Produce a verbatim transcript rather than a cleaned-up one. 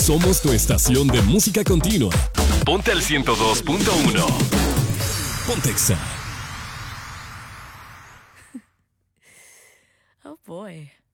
Somos tu estación de música continua. Ponte al ciento dos punto uno. Pontexa. Oh boy.